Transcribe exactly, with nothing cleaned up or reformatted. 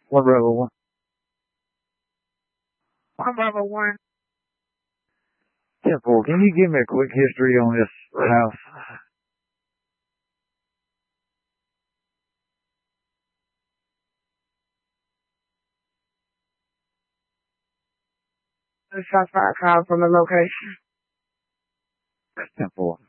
One Bravo One. One Bravo One. ten four, can you give me a quick history on this house? The shots fired call from the location. ten four.